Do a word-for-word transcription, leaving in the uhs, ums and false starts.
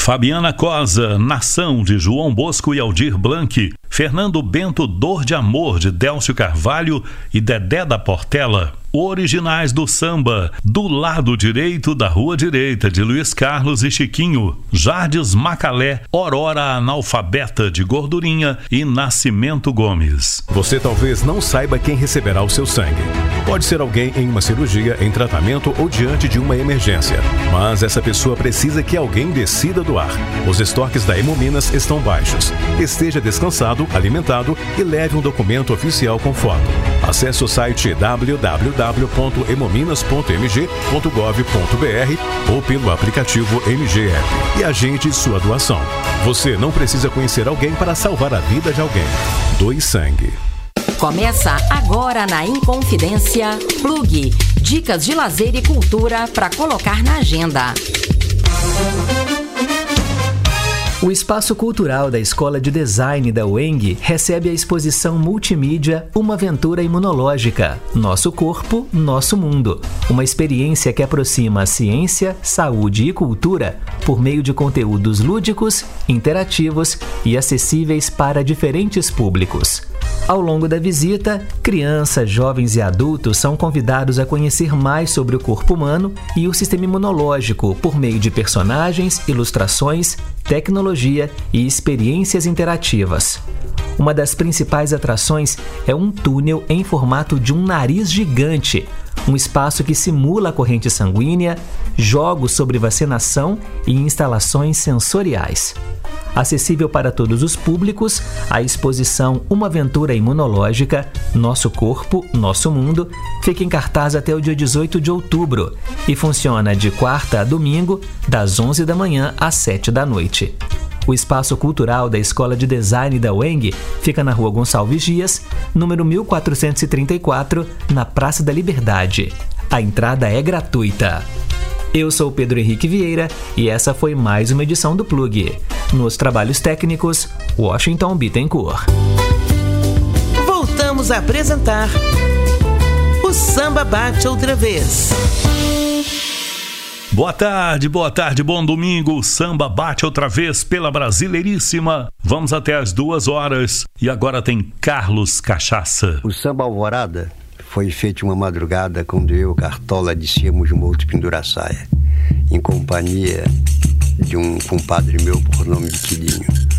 Fabiana Cosa, Nação, de João Bosco e Aldir Blanc. Fernando Bento, Dor de Amor, de Délcio Carvalho e Dedé da Portela. Originais do Samba, Do Lado Direito da Rua Direita, de Luiz Carlos e Chiquinho. Jardes Macalé, Aurora Analfabeta, de Gordurinha e Nascimento Gomes. Você talvez não saiba quem receberá o seu sangue. Pode ser alguém em uma cirurgia, em tratamento ou diante de uma emergência. Mas essa pessoa precisa que alguém decida doar. Os estoques da Hemominas estão baixos. Esteja descansado, alimentado e leve um documento oficial com foto. Acesse o site w w w ponto hemominas ponto m g ponto gov ponto b r ou pelo aplicativo M G App e agende sua doação. Você não precisa conhecer alguém para salvar a vida de alguém. Doe sangue. Começa agora na Inconfidência Plug. Dicas de lazer e cultura para colocar na agenda. O Espaço Cultural da Escola de Design da U E N G recebe a exposição multimídia Uma Aventura Imunológica, Nosso Corpo, Nosso Mundo. Uma experiência que aproxima a ciência, saúde e cultura por meio de conteúdos lúdicos, interativos e acessíveis para diferentes públicos. Ao longo da visita, crianças, jovens e adultos são convidados a conhecer mais sobre o corpo humano e o sistema imunológico por meio de personagens, ilustrações, tecnologia e experiências interativas. Uma das principais atrações é um túnel em formato de um nariz gigante, um espaço que simula a corrente sanguínea, jogos sobre vacinação e instalações sensoriais. Acessível para todos os públicos, a exposição Uma Aventura Imunológica, Nosso Corpo, Nosso Mundo, fica em cartaz até o dia dezoito de outubro e funciona de quarta a domingo, das onze da manhã às sete da noite. O Espaço Cultural da Escola de Design da U E N G fica na Rua Gonçalves Dias, número mil quatrocentos e trinta e quatro, na Praça da Liberdade. A entrada é gratuita. Eu sou o Pedro Henrique Vieira e essa foi mais uma edição do Plug. Nos trabalhos técnicos, Washington Bittencourt. Voltamos a apresentar o Samba Bate Outra Vez. Boa tarde, boa tarde, bom domingo. O Samba Bate Outra Vez pela Brasileiríssima. Vamos até as duas horas. E agora tem Carlos Cachaça. O Samba Alvorada foi feito uma madrugada quando eu e o Cartola descíamos uma outra penduraçaia, em companhia de um compadre meu por nome de Quilinho.